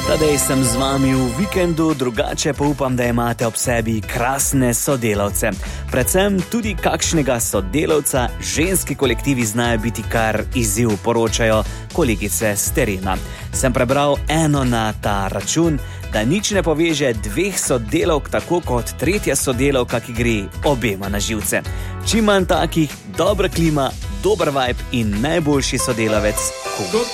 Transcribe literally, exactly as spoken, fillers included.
Tadej sem z vami v vikendu, drugače pa upam, da imate ob sebi krasne sodelavce. Predvsem tudi kakšnega sodelavca, ženski kolektivi znajo biti kar izziv, poročajo kolegice s terena. Sem prebral eno na ta račun, da nič ne poveže dveh sodelavk tako kot tretja sodelavka, ki gre obema na živce. Čim manj takih, dobra klima, dober vibe in najboljši sodelavec.